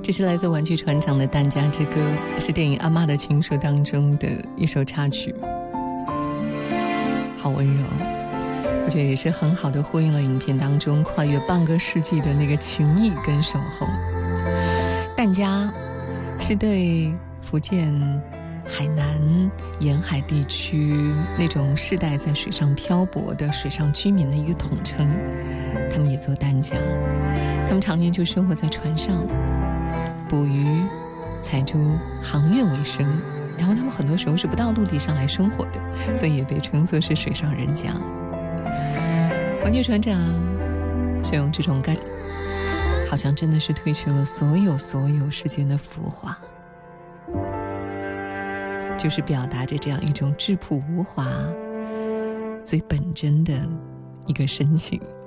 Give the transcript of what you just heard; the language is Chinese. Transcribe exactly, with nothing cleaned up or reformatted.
这是来自玩具船长的《疍家之歌》，是电影《阿嬷的情书》当中的一首插曲，好温柔，我觉得也是很好的呼应了影片当中跨越半个世纪的那个情谊跟守候。疍家是对福建海南沿海地区那种世代在水上漂泊的水上居民的一个统称，他们也做疍家，他们常年就生活在船上，捕鱼、采珠、航运为生，然后他们很多时候是不到陆地上来生活的，所以也被称作是水上人家。玩具船长就用这种感，好像真的是褪去了所有所有世间的浮华，就是表达着这样一种质朴无华、最本真的一个深情。